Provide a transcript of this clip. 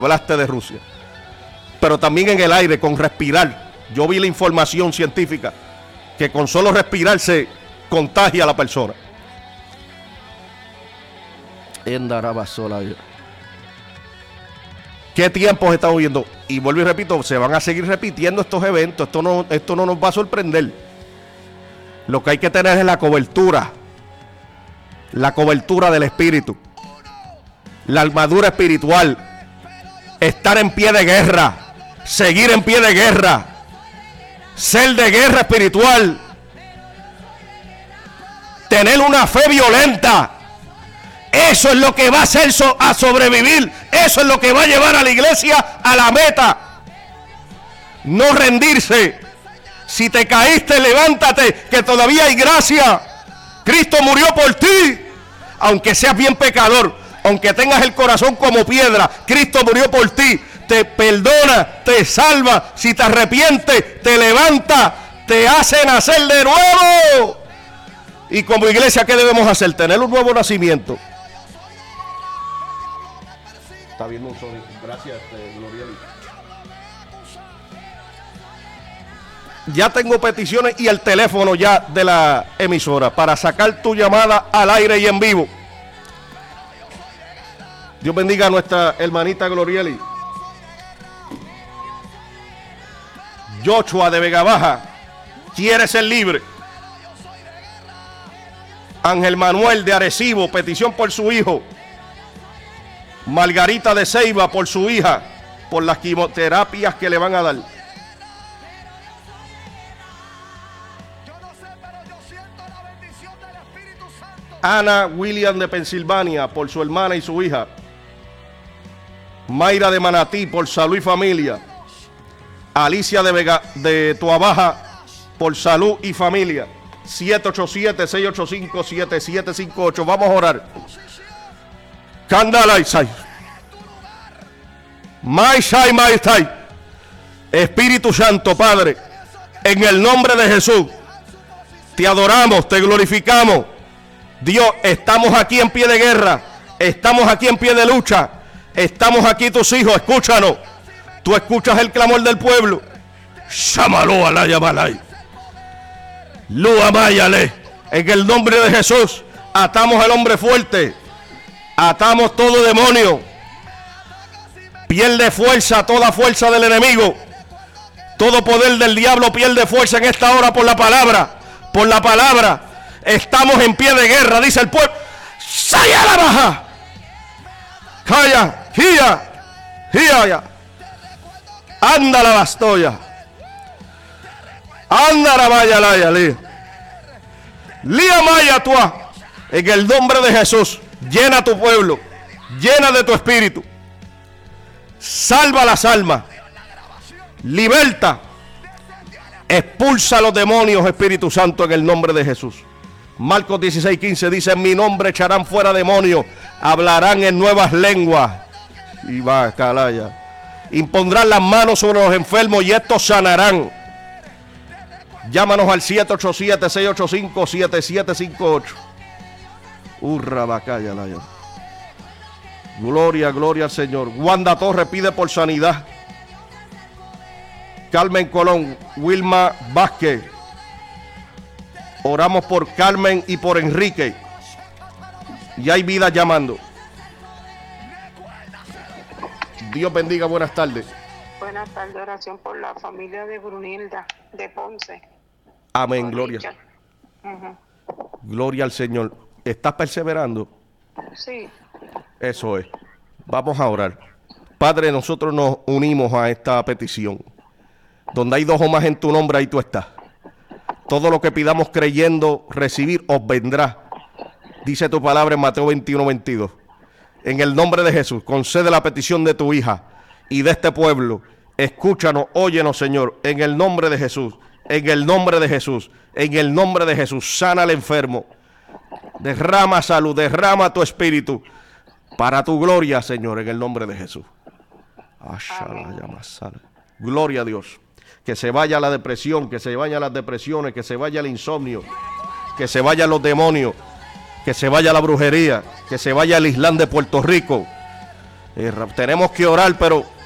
hablaste de Rusia, pero también en el aire, con respirar. Yo vi la información científica que con solo respirar se contagia a la persona. ¿Qué tiempos estamos viendo? Y vuelvo y repito, se van a seguir repitiendo estos eventos. Esto no nos va a sorprender. Lo que hay que tener es la cobertura del espíritu, la armadura espiritual, estar en pie de guerra, seguir en pie de guerra, ser de guerra espiritual, tener una fe violenta. Eso es lo que va a hacer a sobrevivir. Eso es lo que va a llevar a la iglesia a la meta. No rendirse. Si te caíste, levántate, que todavía hay gracia. Cristo murió por ti. Aunque seas bien pecador, aunque tengas el corazón como piedra, Cristo murió por ti. Te perdona, te salva. Si te arrepientes, te levanta, te hace nacer de nuevo. Y como iglesia, ¿qué debemos hacer? Tener un nuevo nacimiento. Está viendo un sonido. Gracias, Gloria. Ya tengo peticiones y el teléfono ya de la emisora para sacar tu llamada al aire y en vivo. Dios bendiga a nuestra hermanita Glorieli. Joshua de Vega Baja quiere ser libre. Ángel Manuel de Arecibo, petición por su hijo. Margarita de Ceiba por su hija, por las quimioterapias que le van a dar. Ana William de Pensilvania por su hermana y su hija. Mayra de Manatí por salud y familia. Alicia de Tuabaja por salud y familia. 787-685-7758. Vamos a orar. Candala Isai. Maisai Maisai. Espíritu Santo, Padre, en el nombre de Jesús, te adoramos, te glorificamos. Dios, estamos aquí en pie de guerra, estamos aquí en pie de lucha, estamos aquí tus hijos, escúchanos. Tú escuchas el clamor del pueblo. Shamalo alaya balay. Luamayale. En el nombre de Jesús, atamos al hombre fuerte, atamos todo demonio. Pierde fuerza, toda fuerza del enemigo. Todo poder del diablo pierde fuerza en esta hora por la palabra. Por la palabra. Estamos en pie de guerra, dice el pueblo. ¡Saya la baja! ¡Calla! ¡Gia! ¡Gia! ¡Anda la bastoya! ¡Anda la vaya la ya! ¡Lía maya tua! En el nombre de Jesús, llena tu pueblo, llena de tu espíritu. Salva las almas. Liberta. Expulsa a los demonios, Espíritu Santo, en el nombre de Jesús. Marcos 16:15 dice: en mi nombre echarán fuera demonios, hablarán en nuevas lenguas. Y va, calaya. Impondrán las manos sobre los enfermos y estos sanarán. Llámanos al 787-685-7758. Urra, bacaya, la. Gloria, gloria al Señor. Wanda Torres pide por sanidad. Carmen Colón, Wilma Vázquez. Oramos por Carmen y por Enrique. Y hay vida llamando. Dios bendiga, buenas tardes. Buenas tardes, oración por la familia de Brunilda, de Ponce. Amén, gloria. Gloria al Señor. ¿Estás perseverando? Sí. Eso es. Vamos a orar. Padre, nosotros nos unimos a esta petición. Donde hay dos o más en tu nombre, ahí tú estás. Todo lo que pidamos creyendo recibir, os vendrá. Dice tu palabra en Mateo 21:22. En el nombre de Jesús, concede la petición de tu hija y de este pueblo. Escúchanos, óyenos, Señor, en el nombre de Jesús. En el nombre de Jesús. En el nombre de Jesús. Sana al enfermo. Derrama salud, derrama tu espíritu. Para tu gloria, Señor, en el nombre de Jesús. Gloria a Dios. Que se vaya la depresión, que se vayan las depresiones, que se vaya el insomnio, que se vayan los demonios, que se vaya la brujería, que se vaya el Islam de Puerto Rico, Tenemos que orar, pero